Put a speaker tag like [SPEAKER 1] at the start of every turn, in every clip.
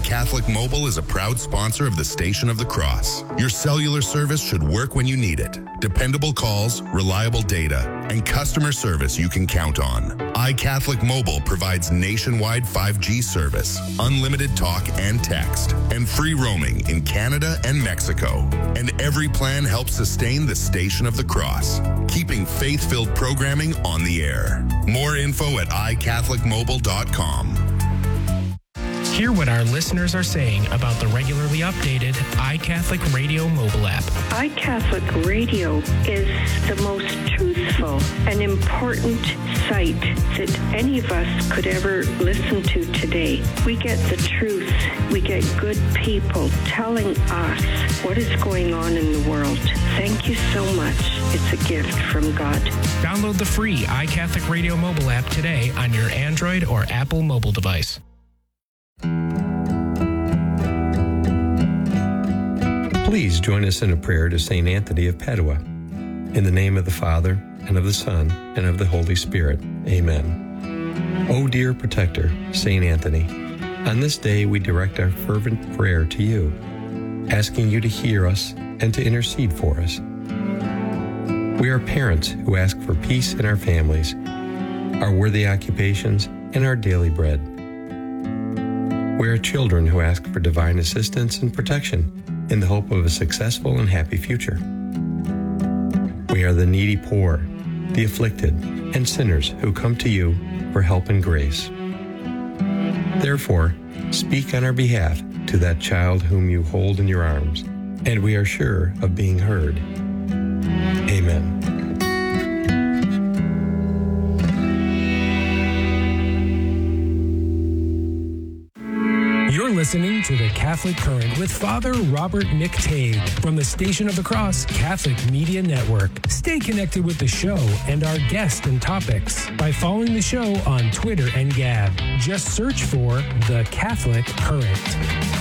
[SPEAKER 1] iCatholic Mobile is a proud sponsor of the Station of the Cross. Your cellular service should work when you need it. Dependable calls, reliable data, and customer service you can count on. iCatholic Mobile provides nationwide 5G service, unlimited talk and text, and free roaming in Canada and Mexico. And every plan helps sustain the Station of the Cross, keeping faith-filled programming on the air. More info at iCatholicMobile.com.
[SPEAKER 2] Hear what our listeners are saying about the regularly updated iCatholic Radio mobile app.
[SPEAKER 3] iCatholic Radio is the most truthful and important site that any of us could ever listen to today. We get the truth. We get good people telling us what is going on in the world. Thank you so much. It's a gift from God.
[SPEAKER 2] Download the free iCatholic Radio mobile app today on your Android or Apple mobile device.
[SPEAKER 4] Please join us in a prayer to St. Anthony of Padua. In the name of the Father, and of the Son, and of the Holy Spirit. Amen. O dear protector, St. Anthony, on this day we direct our fervent prayer to you, asking you to hear us and to intercede for us. We are parents who ask for peace in our families, our worthy occupations, and our daily bread. We are children who ask for divine assistance and protection in the hope of a successful and happy future. We are the needy poor, the afflicted, and sinners who come to you for help and grace. Therefore, speak on our behalf to that child whom you hold in your arms, and we are sure of being heard. Amen.
[SPEAKER 2] You're listening to The Catholic Current with Father Robert McTague from the Station of the Cross Catholic Media Network. Stay connected with the show and our guests and topics by following the show on Twitter and Gab. Just search for The Catholic Current.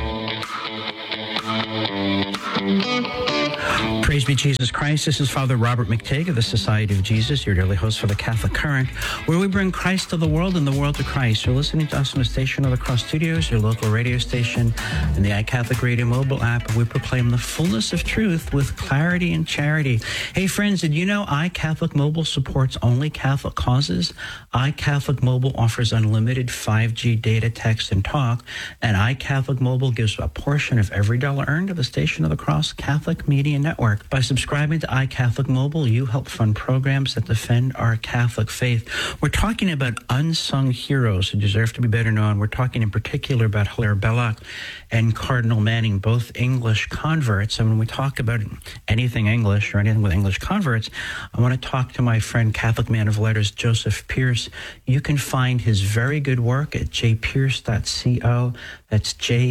[SPEAKER 5] Praise be Jesus Christ. This is Father Robert McTague of the Society of Jesus, your daily host for the Catholic Current, where we bring Christ to the world and the world to Christ. You're listening to us on the Station of the Cross Studios, your local radio station, and the iCatholic Radio mobile app. We proclaim the fullness of truth with clarity and charity. Hey, friends, did you know iCatholic Mobile supports only Catholic causes? iCatholic Mobile offers unlimited 5G data, text, and talk, and iCatholic Mobile gives a portion of every dollar earned to the Station of the Cross Catholic Media Network. By subscribing to iCatholic Mobile, you help fund programs that defend our Catholic faith. We're talking about unsung heroes who deserve to be better known. We're talking in particular about Hilaire Belloc and Cardinal Manning, both English converts. And when we talk about anything English or anything with English converts, I want to talk to my friend, Catholic man of letters, Joseph Pearce. You can find his very good work at jpearce.co. That's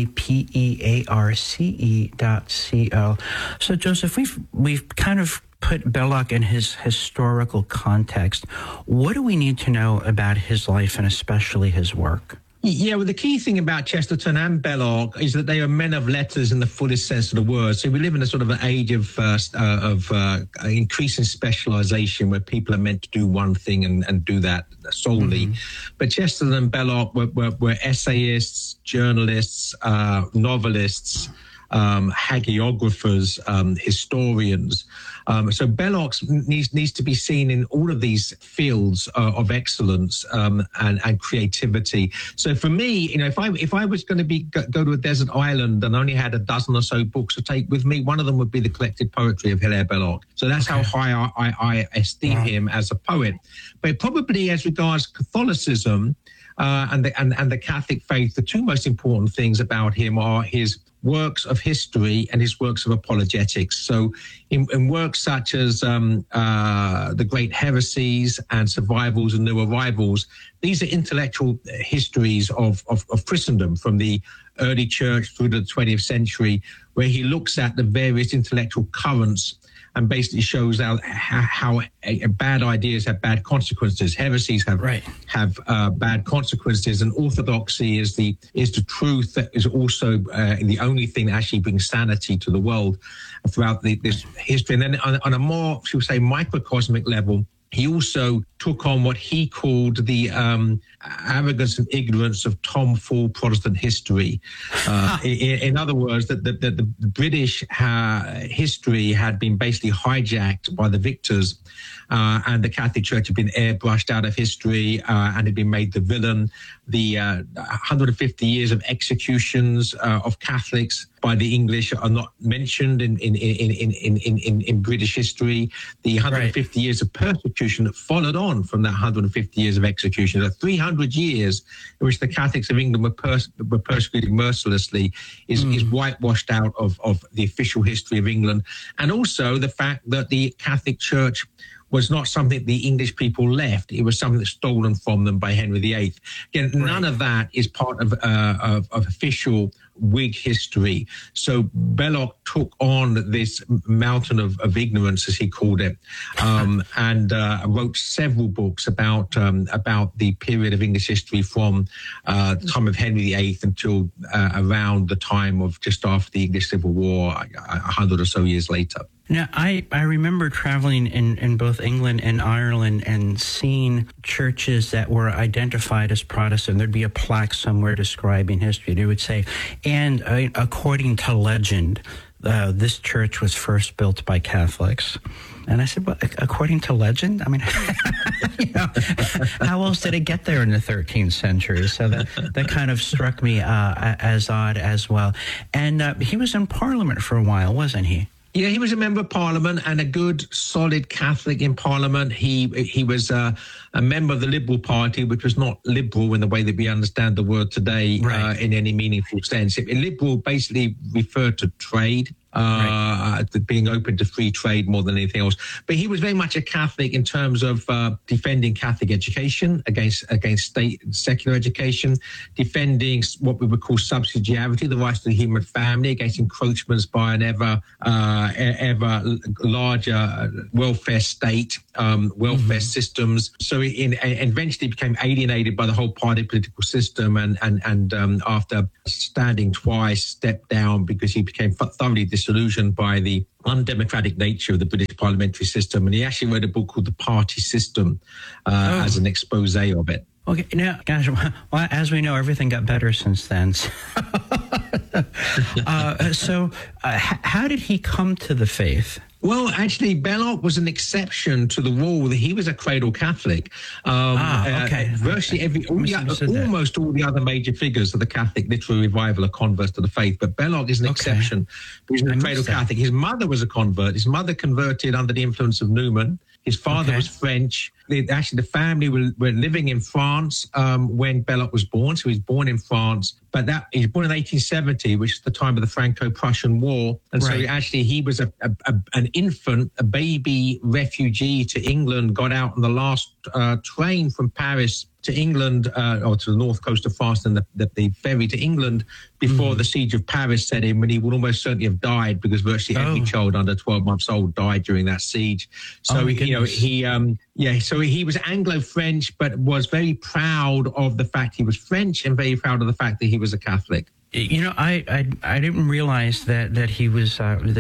[SPEAKER 5] jpearce.co. So, Joseph, we've kind of put Belloc in his historical context. What do we need to know about his life and especially his work?
[SPEAKER 6] Yeah, well, the key thing about Chesterton and Belloc is that they are men of letters in the fullest sense of the word. So we live in a sort of an age of increasing specialization where people are meant to do one thing and do that solely. Mm-hmm. But Chesterton and Belloc were essayists, journalists, novelists, hagiographers, historians. So Belloc needs to be seen in all of these fields of excellence and creativity. So for me, if I was going to go to a desert island and only had a dozen or so books to take with me, one of them would be the collected poetry of Hilaire Belloc. So that's how high I esteem him as a poet. But probably as regards Catholicism and the Catholic faith, the two most important things about him are his works of history and his works of apologetics. So in works such as The Great Heresies and Survivals and New Arrivals, these are intellectual histories of Christendom from the early church through the 20th century, where he looks at the various intellectual currents and basically shows out how bad ideas have bad consequences. Heresies have bad consequences, and orthodoxy is the truth that is also the only thing that actually brings sanity to the world throughout this history. And then on a more, should we say, microcosmic level, he also took on what he called the arrogance and ignorance of tomfool Protestant history. In other words, that the British history had been basically hijacked by the victors, and the Catholic Church had been airbrushed out of history and had been made the villain. The 150 years of executions of Catholics by the English are not mentioned in British history. The 150 years of persecution that followed on from that 150 years of execution, the 300 years in which the Catholics of England were persecuted mercilessly, is whitewashed out of the official history of England. And also the fact that the Catholic Church was not something the English people left. It was something that's stolen from them by Henry VIII. Again, none of that is part of official Whig history. So Belloc took on this mountain of ignorance, as he called it, and wrote several books about the period of English history from the time of Henry VIII until around the time of just after the English Civil War, 100 or so years later.
[SPEAKER 5] Now, I remember traveling in both England and Ireland and seeing churches that were identified as Protestant. There'd be a plaque somewhere describing history. They would say, and according to legend, this church was first built by Catholics. And I said, well, according to legend? I mean, how else did it get there in the 13th century? So that kind of struck me as odd as well. And he was in Parliament for a while, wasn't he?
[SPEAKER 6] Yeah, he was a member of Parliament and a good, solid Catholic in Parliament. He was a member of the Liberal Party, which was not liberal in the way that we understand the word today in any meaningful sense. Liberal basically referred to trade. Being open to free trade more than anything else. But he was very much a Catholic in terms of defending Catholic education against state secular education, defending what we would call subsidiarity, the rights of the human family, against encroachments by an ever larger welfare state, welfare systems. So he eventually became alienated by the whole party political system, and after standing twice, stepped down because he became thoroughly disillusioned by the undemocratic nature of the British parliamentary system. And he actually wrote a book called The Party System as an expose of it.
[SPEAKER 5] Okay, now, gosh, well, as we know, everything got better since then. So how did he come to the faith?
[SPEAKER 6] Well, actually, Belloc was an exception to the rule. He was a cradle Catholic. Virtually almost all the other major figures of the Catholic literary revival are converts to the faith, but Belloc is an exception. He was a cradle Catholic. His mother was a convert. His mother converted under the influence of Newman. His father was French. Actually, the family were living in France when Belloc was born. So he was born in France. But he was born in 1870, which is the time of the Franco-Prussian War. And so he was an infant, a baby refugee to England, got out on the last train from Paris to England, or to the north coast of France, and the ferry to England before the siege of Paris set in, when he would almost certainly have died, because virtually every child under 12 months old died during that siege. So, so he was Anglo-French, but was very proud of the fact he was French and very proud of the fact that he was a Catholic.
[SPEAKER 5] You know, I didn't realize that he was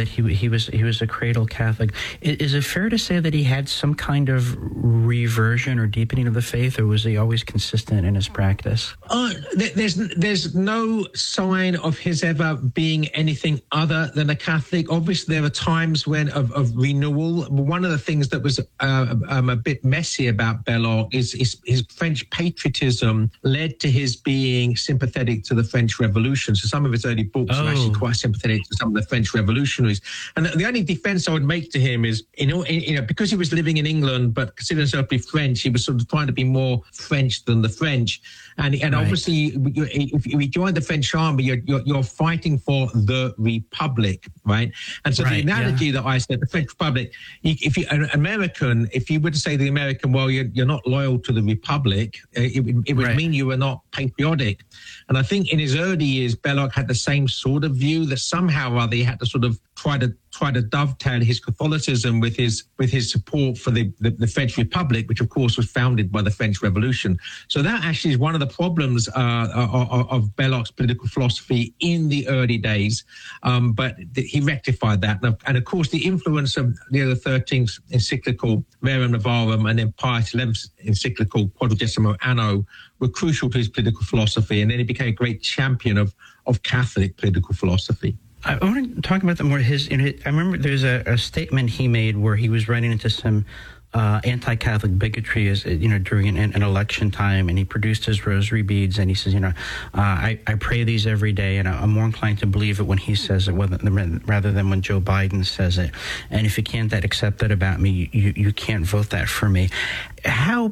[SPEAKER 5] a cradle Catholic. Is it fair to say that he had some kind of reversion or deepening of the faith, or was he always consistent in his practice?
[SPEAKER 6] There's no sign of his ever being anything other than a Catholic. Obviously, there are times when of renewal. One of the things that was a bit messy about Belloc is his French patriotism led to his being sympathetic to the French Revolution. So some of his early books are actually quite sympathetic to some of the French revolutionaries. And the only defense I would make to him is, because he was living in England, but considering himself to be French, he was sort of trying to be more French than the French. And obviously, if you join the French army, you're fighting for the Republic, right? And so the analogy that I said, the French Republic, if you're an American, if you were to say to the American, well, you're not loyal to the Republic, it would mean you were not patriotic. And I think in his early years, Belloc had the same sort of view, that somehow or other he had to sort of try to dovetail his Catholicism with his support for the French Republic, which of course was founded by the French Revolution. So that actually is one of the problems of Belloc's political philosophy in the early days. But he rectified that, and of course the influence of Leo XIII's encyclical Rerum Novarum and then Pius XI's encyclical Quadragesimo Anno were crucial to his political philosophy, and then he became a great champion of Catholic political philosophy.
[SPEAKER 5] I want to talk about more I remember there's a statement he made where he was running into some anti-Catholic bigotry, during an election time, and he produced his rosary beads, and he says, I pray these every day, and I'm more inclined to believe it when he says it rather than when Joe Biden says it. And if you can't accept that about me, you can't vote that for me. How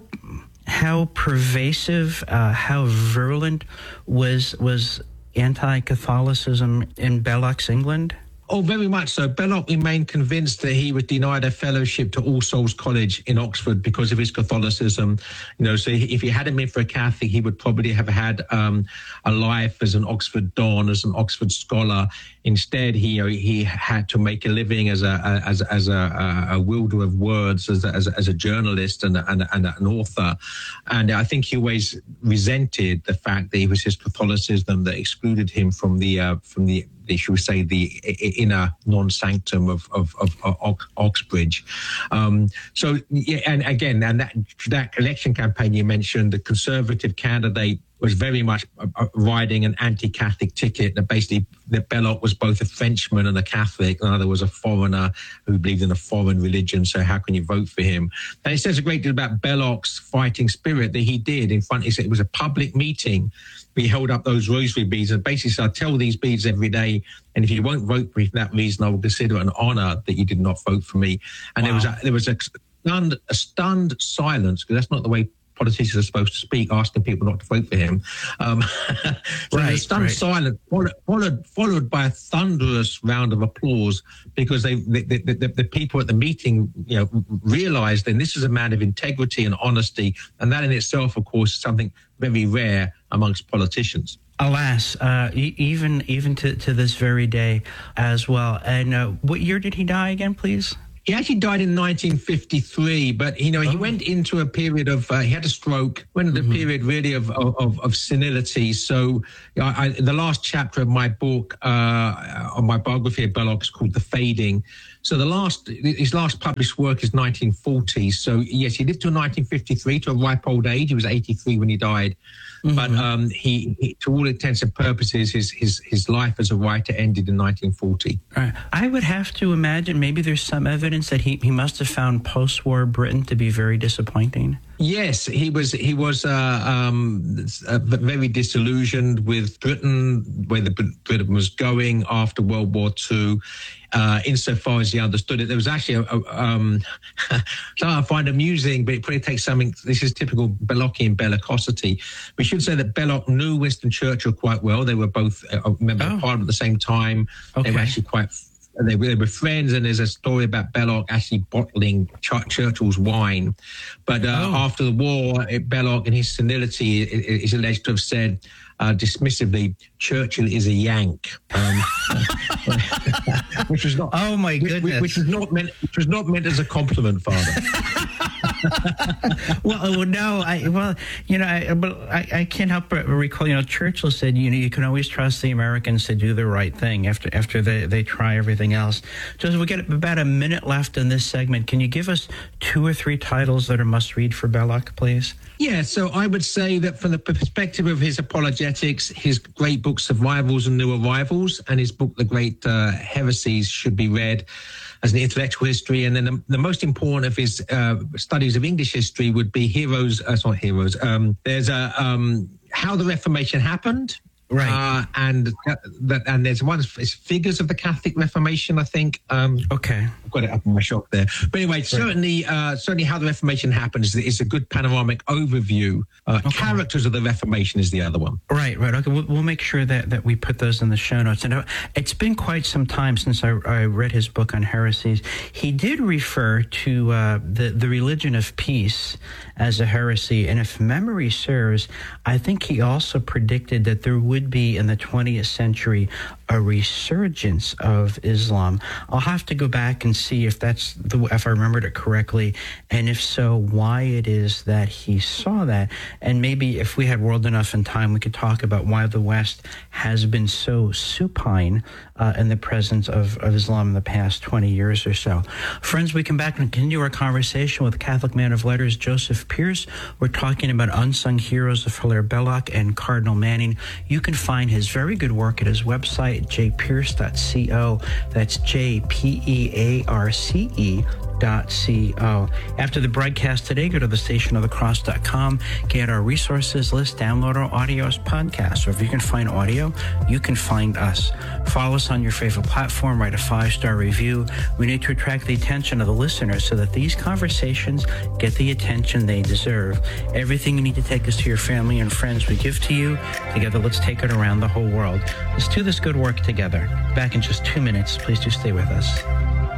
[SPEAKER 5] pervasive, how virulent was anti-Catholicism in Belloc's England?
[SPEAKER 6] Oh, very much so. Belloc remained convinced that he was denied a fellowship to All Souls College in Oxford because of his Catholicism. So if he hadn't been for a Catholic, he would probably have had a life as an Oxford don, as an Oxford scholar. Instead, he had to make a living as a wielder of words, as a journalist and an author. And I think he always resented the fact that it was his Catholicism that excluded him from the should we say, the inner non-sanctum of Oxbridge. So, yeah, and again, and that election campaign you mentioned, the Conservative candidate was very much riding an anti-Catholic ticket. That Belloc was both a Frenchman and a Catholic, and the other was a foreigner who believed in a foreign religion. So how can you vote for him? And it says a great deal about Belloc's fighting spirit that he did in front. He said it was a public meeting. We held up those rosary beads and basically said, I tell these beads every day, and if you won't vote for me for that reason, I will consider it an honor that you did not vote for me. And wow. there was a stunned silence, because that's not the way politicians are supposed to speak, asking people not to vote for him. A stunned silence followed by a thunderous round of applause, because the people at the meeting, realized that this is a man of integrity and honesty, and that in itself, of course, is something very rare amongst politicians.
[SPEAKER 5] Alas, even to this very day as well. And what year did he die again, please?
[SPEAKER 6] He actually died in 1953, but he went into a period of he had a stroke, went into a period really of senility. So the last chapter of my book, on my biography of Belloc, is called The Fading. So his last published work is 1940. So yes, he lived till 1953, to a ripe old age. He was 83 when he died. But he, to all intents and purposes, his life as a writer ended in 1940.
[SPEAKER 5] Right. I would have to imagine maybe there's some evidence that he must have found post-war Britain to be very disappointing.
[SPEAKER 6] Yes, he was very disillusioned with Britain, where Britain was going after World War II. Insofar as he understood it, there was actually something I find amusing, but it probably takes something. This is typical Bellocian bellicosity. We should say that Belloc knew Winston Churchill quite well. They were both members of Parliament at the same time. Okay. They were actually they were friends, and there's a story about Belloc actually bottling Churchill's wine. But after the war, Belloc, in his senility, is alleged to have said dismissively, "Churchill is a Yank," which was not.
[SPEAKER 5] Oh my goodness!
[SPEAKER 6] Which was not meant as a compliment, Father.
[SPEAKER 5] Well, no, I can't help but recall. Churchill said, you can always trust the Americans to do the right thing after they try everything else. Joseph, we get about a minute left in this segment. Can you give us 2 or 3 titles that are must read for Belloc, please?
[SPEAKER 6] Yeah, so I would say that from the perspective of his apologetics, his great book Survivals and New Arrivals, and his book The Great Heresies should be read as an intellectual history. And then the most important of his studies of English history would be there's How the Reformation Happened.
[SPEAKER 5] Right.
[SPEAKER 6] And there's one, it's Figures of the Catholic Reformation, I think.
[SPEAKER 5] Okay.
[SPEAKER 6] I've got it up on my shelf there. But anyway, certainly How the Reformation Happened is a good panoramic overview. Characters of the Reformation is the other one.
[SPEAKER 5] Right. Okay, we'll make sure that we put those in the show notes. And it's been quite some time since I read his book on heresies. He did refer to the religion of peace as a heresy. And if memory serves, I think he also predicted that there would be in the 20th century a a resurgence of Islam. I'll have to go back and see if if I remembered it correctly, and if so, why it is that he saw that. And maybe if we had world enough and time, we could talk about why the West has been so supine in the presence of Islam in the past 20 years or so. Friends, we come back and continue our conversation with Catholic man of letters Joseph Pearce. We're talking about unsung heroes of Hilaire Belloc and Cardinal Manning. You can find his very good work at his website, jpearce.co. That's JPEARCE.co. After the broadcast today, go to thestationofthecross.com, get our resources list, download our audio as podcasts. Or if you can find audio, you can find us. Follow us on your favorite platform, write a 5-star review. We need to attract the attention of the listeners so that these conversations get the attention they deserve. Everything you need to take us to your family and friends we give to you. Together, let's take it around the whole world. Let's do this good work together. Back in just 2 minutes. Please do stay with us.